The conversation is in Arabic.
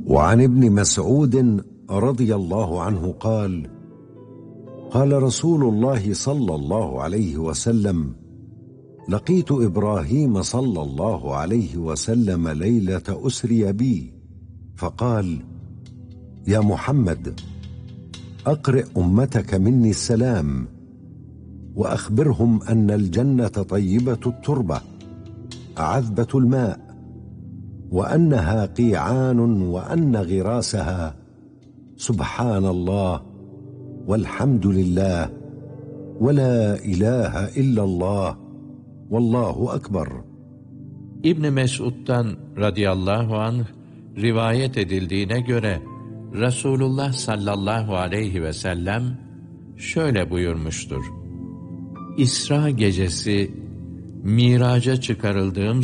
وعن ابن مسعود رضي الله عنه قال: قال رسول الله صلى الله عليه وسلم: لقيت إبراهيم صلى الله عليه وسلم ليلة أسري بي، فقال: يا محمد، أقرئ أمتك مني السلام، وأخبرهم أن الجنة طيبة التربة عذبة الماء، وأنها قيعان، وأن غراسها سبحان الله والحمد لله ولا إله إلا الله والله أكبر. İbn Mesud'dan radıyallahu anh rivayet edildiğine göre Resulullah sallallahu aleyhi ve sellem şöyle buyurmuştur: İsra gecesi Miraca çıkarıldığım